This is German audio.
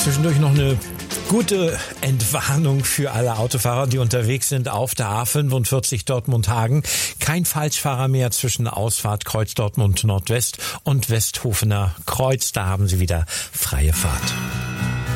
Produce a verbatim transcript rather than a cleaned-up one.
Zwischendurch noch eine gute Entwarnung für alle Autofahrer, die unterwegs sind auf der A fünfundvierzig Dortmund-Hagen. Kein Falschfahrer mehr zwischen Ausfahrt Kreuz Dortmund Nordwest und Westhofener Kreuz. Da haben Sie wieder freie Fahrt.